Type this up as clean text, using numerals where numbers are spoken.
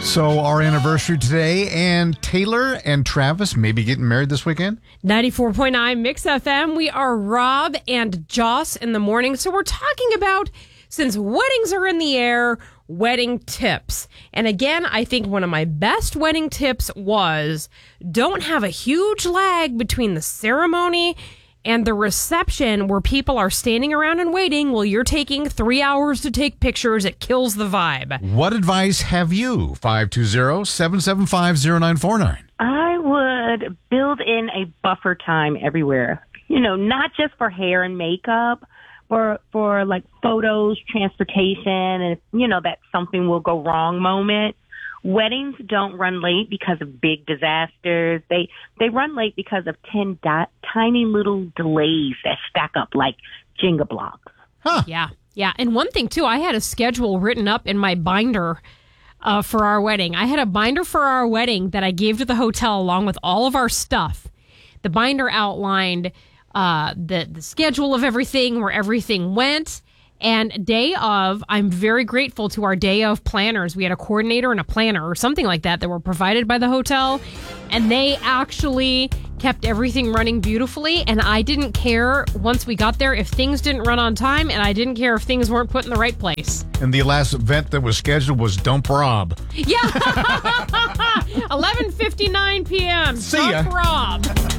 So our anniversary today, and Taylor and Travis may be getting married this weekend. 94.9 Mix FM. We are Rob and Joss in the morning. So we're talking about, since weddings are in the air, wedding tips. And again, I think one of my best wedding tips was don't have a huge lag between the ceremony and the reception where people are standing around and waiting while you're taking 3 hours to take pictures. It kills the vibe. What advice have you? 520-775-0949. I would build in a buffer time everywhere. You know, not just for hair and makeup, for like photos, transportation, and, you know, that something will go wrong moment. Weddings don't run late because of big disasters. They run late because of tiny little delays that stack up like Jenga blocks. Huh. Yeah. And one thing, too, I had a schedule written up in my binder for our wedding. I had a binder for our wedding that I gave to the hotel along with all of our stuff. The binder outlined the schedule of everything, where everything went. And day of, I'm very grateful to our day of planners. We had a coordinator and a planner or something like that were provided by the hotel. And they actually kept everything running beautifully. And I didn't care once we got there if things didn't run on time. And I didn't care if things weren't put in the right place. And the last event that was scheduled was Dump Rob. Yeah. 11:59 p.m. See ya. Dump Rob.